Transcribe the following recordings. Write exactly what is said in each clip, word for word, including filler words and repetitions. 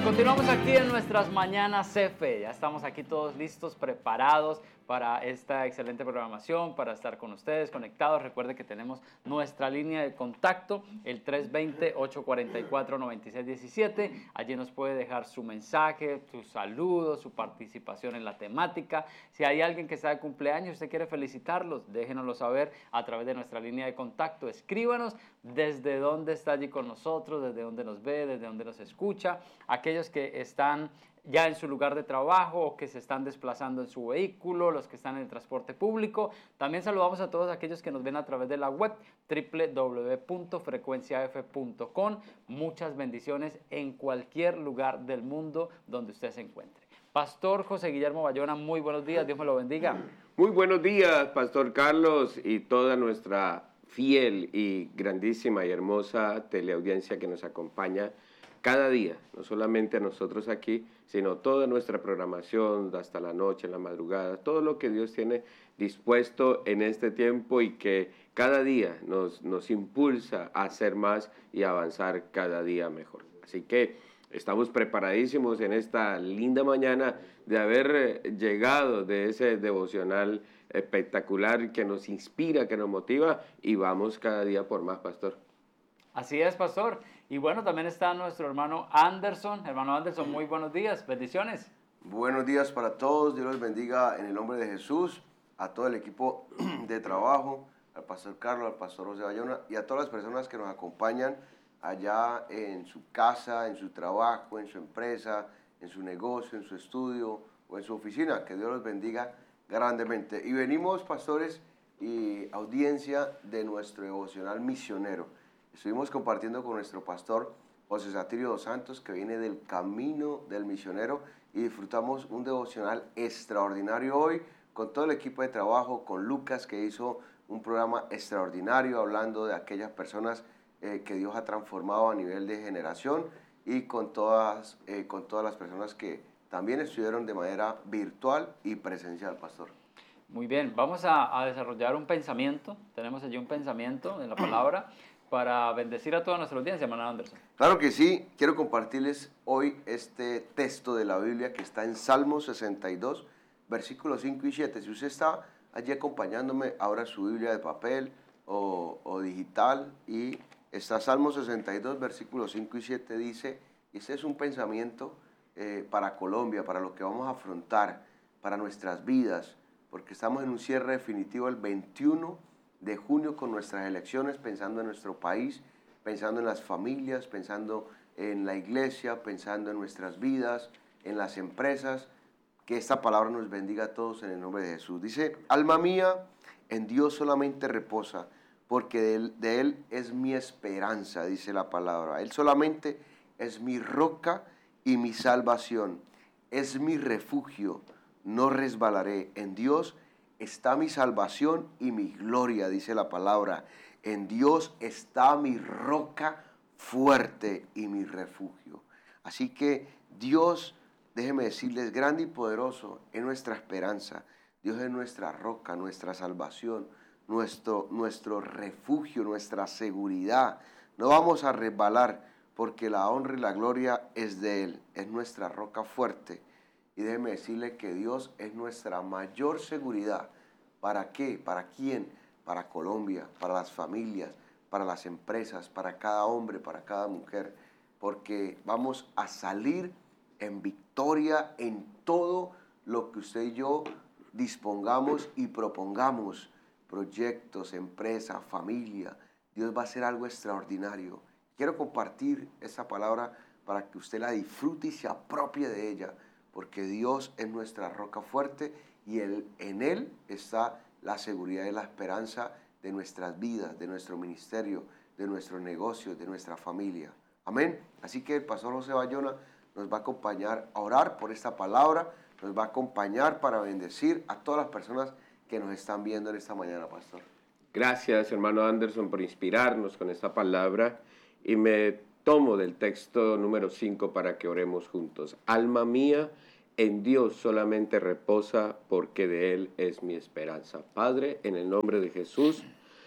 Continuamos aquí en nuestras mañanas C F E. Ya estamos aquí todos listos, preparados para esta excelente programación, para estar con ustedes conectados. Recuerde que tenemos nuestra línea de contacto, el tres dos cero, ocho cuatro cuatro, nueve seis uno siete. Allí nos puede dejar su mensaje, su saludo, su participación en la temática. Si hay alguien que está de cumpleaños y usted quiere felicitarlos, déjenoslo saber a través de nuestra línea de contacto. Escríbanos desde dónde está allí con nosotros, desde dónde nos ve, desde dónde nos escucha. Aquellos que están ya en su lugar de trabajo o que se están desplazando en su vehículo, los que están en el transporte público. También saludamos a todos aquellos que nos ven a través de la web doble u doble u doble u punto frecuencia f punto com. Muchas bendiciones en cualquier lugar del mundo donde usted se encuentre. Pastor José Guillermo Bayona, muy buenos días, Dios me lo bendiga. Muy buenos días, Pastor Carlos, y toda nuestra fiel y grandísima y hermosa teleaudiencia que nos acompaña cada día, no solamente a nosotros aquí, sino toda nuestra programación hasta la noche, en la madrugada, todo lo que Dios tiene dispuesto en este tiempo y que cada día nos, nos impulsa a hacer más y avanzar cada día mejor. Así que estamos preparadísimos en esta linda mañana de haber llegado de ese devocional espectacular que nos inspira, que nos motiva y vamos cada día por más, Pastor. Así es, Pastor. Y bueno, también está nuestro hermano Anderson. Hermano Anderson, muy buenos días, bendiciones. Buenos días para todos, Dios los bendiga en el nombre de Jesús, a todo el equipo de trabajo, al Pastor Carlos, al Pastor José Bayona y a todas las personas que nos acompañan allá en su casa, en su trabajo, en su empresa, en su negocio, en su estudio o en su oficina. Que Dios los bendiga grandemente. Y venimos, pastores y audiencia, de nuestro devocional misionero. Estuvimos compartiendo con nuestro pastor José Satirio dos Santos, que viene del camino del misionero, y disfrutamos un devocional extraordinario hoy con todo el equipo de trabajo, con Lucas, que hizo un programa extraordinario hablando de aquellas personas eh, que Dios ha transformado a nivel de generación, y con todas, eh, con todas las personas que también estuvieron de manera virtual y presencial, pastor. Muy bien, vamos a, a desarrollar un pensamiento. Tenemos allí un pensamiento en la palabra para bendecir a toda nuestra audiencia, hermano Anderson. Claro que sí, quiero compartirles hoy este texto de la Biblia que está en Salmos sesenta y dos, versículos cinco y siete. Si usted está allí acompañándome, abra su Biblia de papel o, o digital, y está Salmos sesenta y dos, versículos cinco y siete, dice, y este es un pensamiento eh, para Colombia, para lo que vamos a afrontar, para nuestras vidas, porque estamos en un cierre definitivo el veintiuno de junio con nuestras elecciones, pensando en nuestro país, pensando en las familias, pensando en la iglesia, pensando en nuestras vidas, en las empresas. Que esta palabra nos bendiga a todos en el nombre de Jesús. Dice, alma mía, en Dios solamente reposa, porque de él, de él es mi esperanza, dice la palabra. Él solamente es mi roca y mi salvación, es mi refugio, no resbalaré. En Dios está mi salvación y mi gloria, dice la palabra. En Dios está mi roca fuerte y mi refugio. Así que Dios, déjeme decirles, grande y poderoso, es nuestra esperanza. Dios es nuestra roca, nuestra salvación, nuestro, nuestro refugio, nuestra seguridad. No vamos a resbalar, porque la honra y la gloria es de Él. Es nuestra roca fuerte. Y déjeme decirle que Dios es nuestra mayor seguridad. ¿Para qué? ¿Para quién? Para Colombia, para las familias, para las empresas, para cada hombre, para cada mujer. Porque vamos a salir en victoria en todo lo que usted y yo dispongamos y propongamos. Proyectos, empresa, familia. Dios va a hacer algo extraordinario. Quiero compartir esa palabra para que usted la disfrute y se apropie de ella. Porque Dios es nuestra roca fuerte y él, en Él está la seguridad y la esperanza de nuestras vidas, de nuestro ministerio, de nuestro negocio, de nuestra familia. Amén. Así que el pastor José Bayona nos va a acompañar a orar por esta palabra, nos va a acompañar para bendecir a todas las personas que nos están viendo en esta mañana, pastor. Gracias, hermano Anderson, por inspirarnos con esta palabra, y me tomo del texto número cinco para que oremos juntos. Alma mía, en Dios solamente reposa, porque de Él es mi esperanza. Padre, en el nombre de Jesús,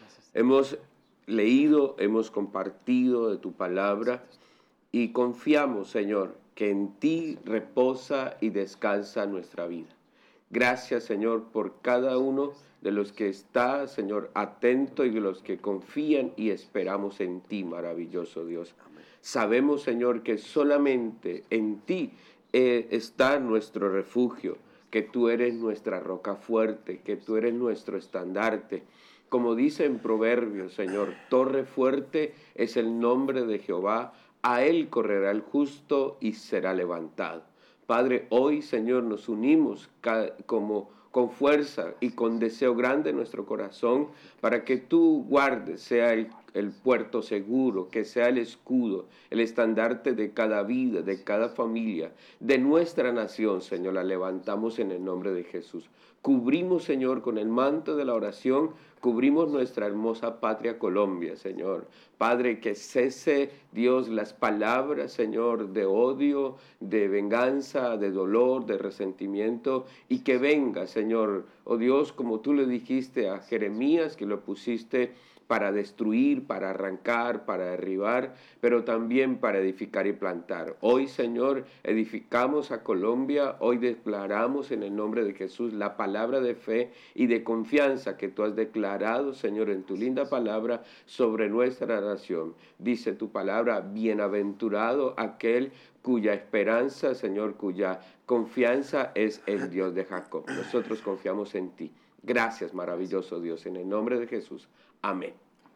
hemos leído, hemos compartido de tu palabra y confiamos, Señor, que en ti reposa y descansa nuestra vida. Gracias, Señor, por cada uno de los que está, Señor, atento y de los que confían y esperamos en ti, maravilloso Dios. Amén. Sabemos, Señor, que solamente en ti eh, está nuestro refugio, que tú eres nuestra roca fuerte, que tú eres nuestro estandarte. Como dice en Proverbios, Señor, torre fuerte es el nombre de Jehová, a él correrá el justo y será levantado. Padre, hoy, Señor, nos unimos como con fuerza y con deseo grande en nuestro corazón para que tú guardes, sea el, el puerto seguro, que sea el escudo, el estandarte de cada vida, de cada familia, de nuestra nación, Señor. La levantamos en el nombre de Jesús. Cubrimos, Señor, con el manto de la oración, cubrimos nuestra hermosa patria Colombia, Señor. Padre, que cese, Dios, las palabras, Señor, de odio, de venganza, de dolor, de resentimiento, y que venga, Señor, oh Dios, como tú le dijiste a Jeremías, que lo pusiste para destruir, para arrancar, para derribar, pero también para edificar y plantar. Hoy, Señor, edificamos a Colombia, hoy declaramos en el nombre de Jesús la palabra de fe y de confianza que tú has declarado, Señor, en tu linda palabra sobre nuestra nación. Dice tu palabra, bienaventurado aquel cuya esperanza, Señor, cuya confianza es el Dios de Jacob. Nosotros confiamos en ti. Gracias, maravilloso Dios, en el nombre de Jesús. Amén.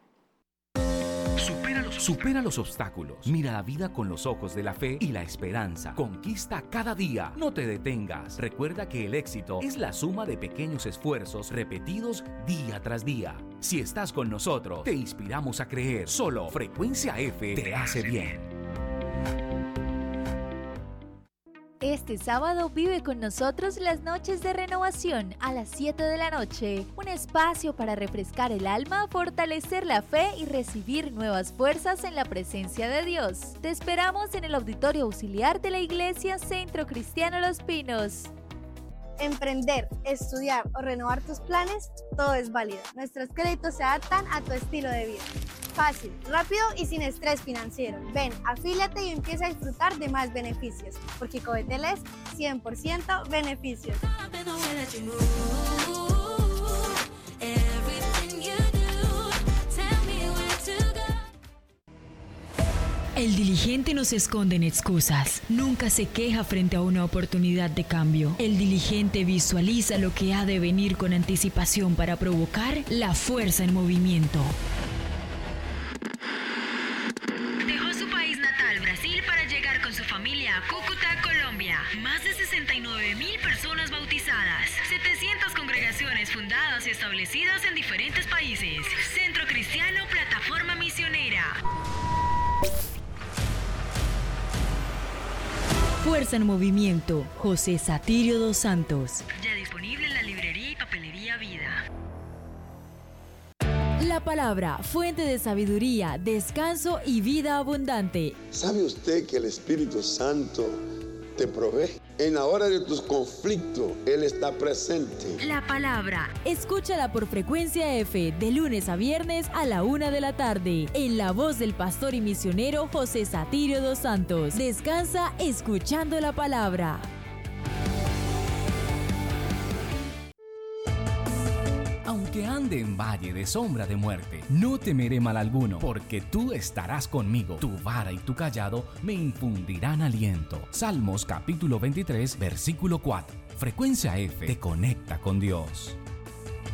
Supera los, supera los obstáculos. Mira la vida con los ojos de la fe y la esperanza. Conquista cada día. No te detengas. Recuerda que el éxito es la suma de pequeños esfuerzos repetidos día tras día. Si estás con nosotros, te inspiramos a creer. Solo Frecuencia F te hace bien. Este sábado vive con nosotros las noches de renovación a las siete de la noche, un espacio para refrescar el alma, fortalecer la fe y recibir nuevas fuerzas en la presencia de Dios. Te esperamos en el auditorio auxiliar de la Iglesia Centro Cristiano Los Pinos. Emprender, estudiar o renovar tus planes, todo es válido. Nuestros créditos se adaptan a tu estilo de vida. Fácil, rápido y sin estrés financiero. Ven, afíliate y empieza a disfrutar de más beneficios, porque Covetel es cien por ciento beneficios. El diligente no se esconde en excusas, nunca se queja frente a una oportunidad de cambio. El diligente visualiza lo que ha de venir con anticipación para provocar la fuerza en movimiento. Dejó su país natal, Brasil, para llegar con su familia a Cúcuta, Colombia. Más de sesenta y nueve mil personas bautizadas, setecientas congregaciones fundadas y establecidas en diferentes países. Centro Cristiano, plataforma misionera. Fuerza en Movimiento, José Satirio dos Santos. Ya disponible en la librería y papelería Vida. La palabra, fuente de sabiduría, descanso y vida abundante. ¿Sabe usted que el Espíritu Santo te provee? En la hora de tus conflictos, Él está presente. La palabra, escúchala por Frecuencia F, de lunes a viernes a la una de la tarde, en la voz del pastor y misionero José Satirio dos Santos. Descansa escuchando la palabra. Aunque ande en valle de sombra de muerte, no temeré mal alguno, porque tú estarás conmigo. Tu vara y tu callado me infundirán aliento. Salmos capítulo veintitrés, versículo cuatro. Frecuencia F te conecta con Dios.